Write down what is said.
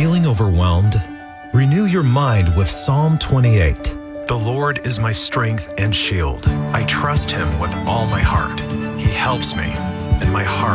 Feeling overwhelmed? Renew your mind with Psalm 28. The Lord is my strength and shield. I trust him with all my heart. He helps me, and my heart